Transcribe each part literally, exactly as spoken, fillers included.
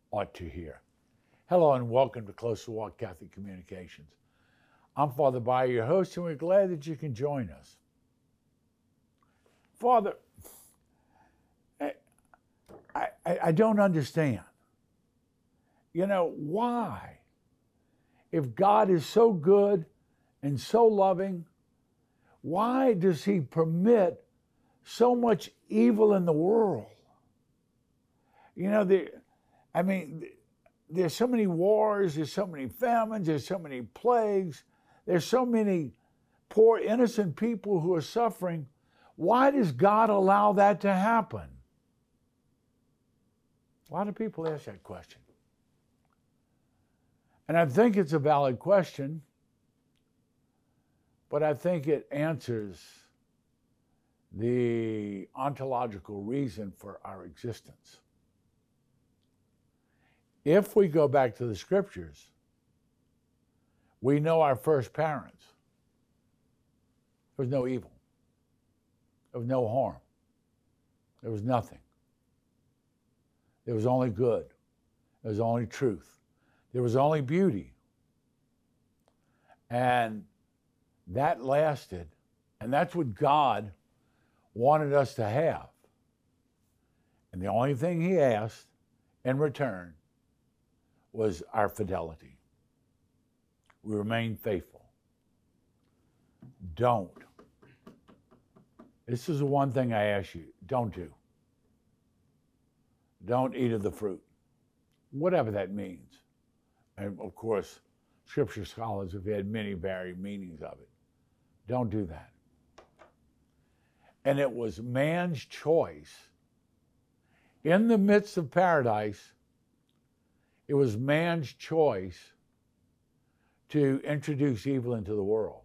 ought to hear. Hello and welcome to Closer Walk Catholic Communications. I'm Father Bayer, your host, and we're glad that you can join us. Father, I, I, I don't understand. You know, why? If God is so good and so loving, why does he permit so much evil in the world? You know, the, I mean, there's so many wars, there's so many famines, there's so many plagues, there's so many poor innocent people who are suffering. Why does God allow that to happen? A lot of people ask that question. And I think it's a valid question, but I think it answers the ontological reason for our existence. If we go back to the scriptures, we know our first parents. There was no evil. There was no harm. There was nothing. There was only good. There was only truth. There was only beauty. And that lasted. And that's what God wanted us to have. And the only thing he asked in return was our fidelity. We remain faithful. Don't. This is the one thing I ask you, don't do. Don't eat of the fruit, whatever that means. And of course, scripture scholars have had many varied meanings of it. Don't do that. And it was man's choice. In the midst of paradise, it was man's choice to introduce evil into the world.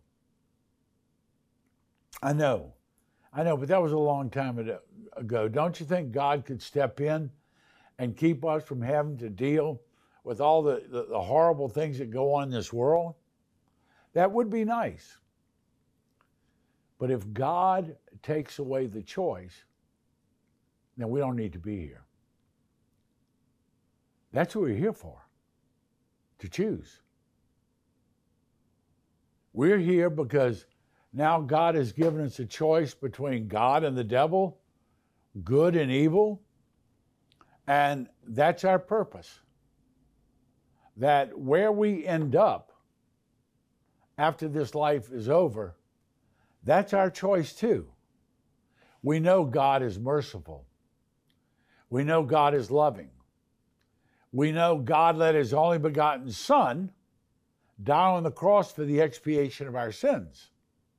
I know, I know, but that was a long time ago. Don't you think God could step in and keep us from having to deal with all the, the, the horrible things that go on in this world? That would be nice. But if God takes away the choice, then we don't need to be here. That's what we're here for, to choose. We're here because now God has given us a choice between God and the devil, good and evil, and that's our purpose. That where we end up after this life is over, that's our choice too. We know God is merciful. We know God is loving. We know God let his only begotten Son die on the cross for the expiation of our sins.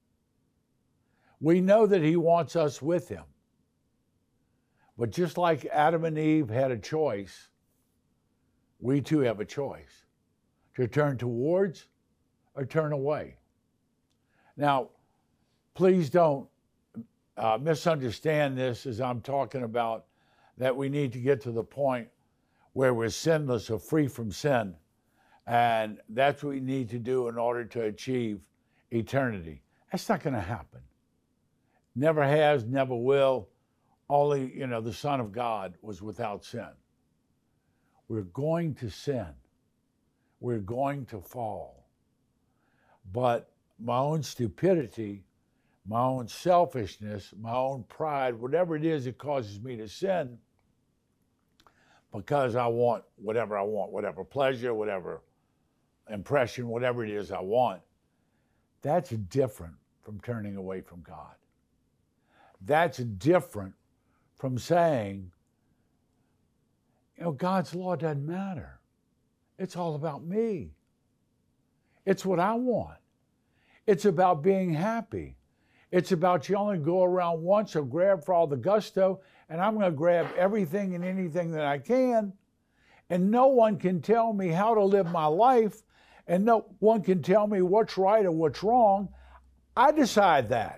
We know that he wants us with him. But just like Adam and Eve had a choice, we too have a choice to turn towards or turn away. Now, please don't uh, misunderstand this as I'm talking about that we need to get to the point where we're sinless or free from sin. And that's what we need to do in order to achieve eternity. That's not going to happen. Never has, never will. Only, you know, the Son of God was without sin. We're going to sin. We're going to fall. But my own stupidity, my own selfishness, my own pride, whatever it is that causes me to sin, because I want whatever I want, whatever pleasure, whatever impression, whatever it is I want, that's different from turning away from God. That's different from saying, you know, God's law doesn't matter. It's all about me. It's what I want. It's about being happy. It's about you only go around once or grab for all the gusto, and I'm going to grab everything and anything that I can, and no one can tell me how to live my life, and no one can tell me what's right or what's wrong. I decide that.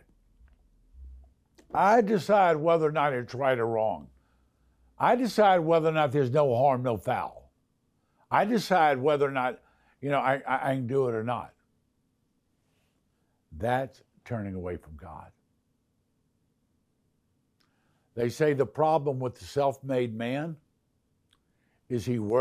I decide whether or not it's right or wrong. I decide whether or not there's no harm, no foul. I decide whether or not, you know, I, I, I can do it or not. That's turning away from God. They say the problem with the self-made man is he works